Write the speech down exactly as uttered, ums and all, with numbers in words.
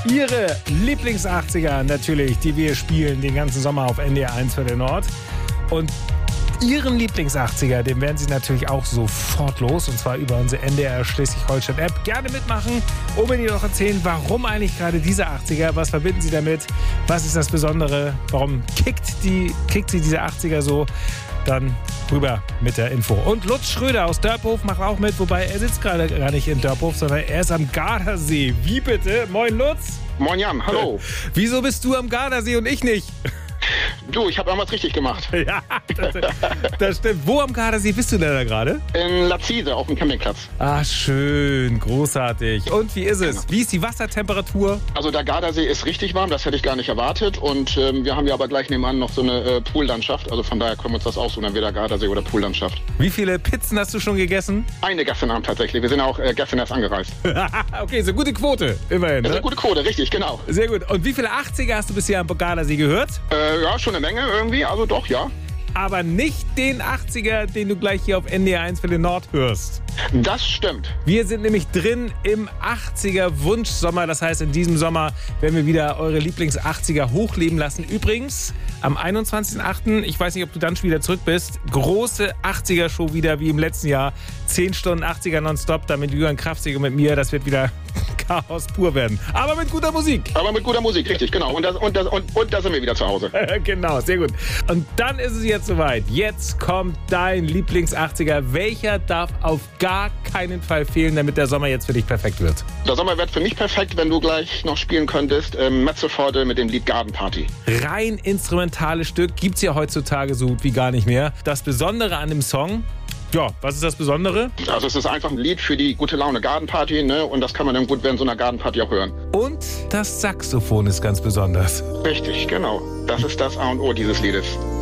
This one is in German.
Ihre Lieblings-achtziger natürlich, die wir spielen den ganzen Sommer auf N D R eins für den Nord. Und Ihren Lieblings-achtziger, den werden Sie natürlich auch sofort los. Und zwar über unsere N D R Schleswig-Holstein-App. Gerne mitmachen und mir noch erzählen, warum eigentlich gerade diese achtziger? Was verbinden Sie damit? Was ist das Besondere? Warum kickt, die, kickt Sie diese achtziger so? Dann rüber mit der Info. Und Lutz Schröder aus Dörphof macht auch mit, wobei er sitzt gerade gar nicht in Dörphof, sondern er ist am Gardasee. Wie bitte? Moin Lutz. Moin Jan, hallo. Wieso bist du am Gardasee und ich nicht? Du, ich habe irgendwas richtig gemacht. Ja, das, das stimmt. Wo am Gardasee bist du denn da gerade? In Lazise auf dem Campingplatz. Ah, schön, großartig. Und wie ist es? Wie ist die Wassertemperatur? Also der Gardasee ist richtig warm, das hätte ich gar nicht erwartet. Und ähm, wir haben ja aber gleich nebenan noch so eine äh, Poollandschaft. Also von daher können wir uns das aussuchen, entweder Gardasee oder Poollandschaft. Wie viele Pizzen hast du schon gegessen? Eine gestern Abend tatsächlich. Wir sind auch äh, gestern erst angereist. Okay, so gute Quote, immerhin. Das ist Ne? eine gute Quote, richtig, genau. Sehr gut. Und wie viele achtziger hast du bisher am Gardasee gehört? Äh, ja, schon eine Menge irgendwie, also doch, ja. Aber nicht den achtziger, den du gleich hier auf N D R eins für den Nord hörst. Das stimmt. Wir sind nämlich drin im achtziger Wunschsommer. Das heißt, in diesem Sommer werden wir wieder eure Lieblings-achtziger hochleben lassen. Übrigens, am einundzwanzigsten achten, ich weiß nicht, ob du dann schon wieder zurück bist, große achtziger-Show wieder wie im letzten Jahr. Zehn Stunden achtziger nonstop, da mit Jürgen Kraftzig und mit mir. Das wird wieder Chaos pur werden. Aber mit guter Musik. Aber mit guter Musik, richtig, genau. Und, das, und, das, und, und da sind wir wieder zu Hause. Genau, sehr gut. Und dann ist es jetzt soweit. Jetzt kommt dein Lieblings-achtziger. Welcher darf auf gar keinen Fall fehlen, damit der Sommer jetzt für dich perfekt wird? Der Sommer wird für mich perfekt, wenn du gleich noch spielen könntest. Ähm, Metzelforte mit dem Lied Garden Party. Rein instrumentales Stück gibt's ja heutzutage so gut wie gar nicht mehr. Das Besondere an dem Song, ja, was ist das Besondere? Also es ist einfach ein Lied für die gute Laune Garden Party, ne? Und das kann man dann gut während so einer Garden Party auch hören. Und das Saxophon ist ganz besonders. Richtig, genau. Das ist das A und O dieses Liedes.